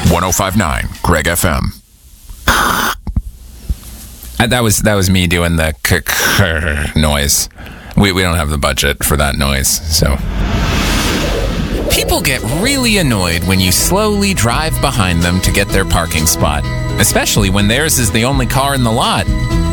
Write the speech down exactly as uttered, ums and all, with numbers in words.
one oh five point nine Greg F M. Uh, That was that was me doing the k- k- noise. We we don't have the budget for that noise, so. People get really annoyed when you slowly drive behind them to get their parking spot, especially when theirs is the only car in the lot.